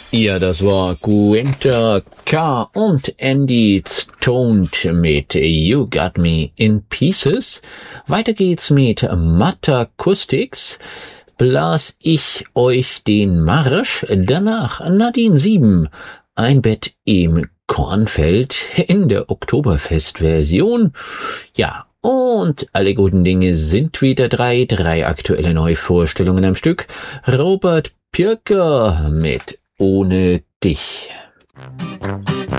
Ja, das war Gwynter K. und Andy Stoned mit You Got Me in Pieces. Weiter geht's mit Matakustics. Blas ich euch den Marsch. Danach Nadine 7. Ein Bett im Kornfeld in der Oktoberfest-Version. Ja, und alle guten Dinge sind wieder drei aktuelle Neuvorstellungen am Stück. Robert Pirker mit Ohne dich.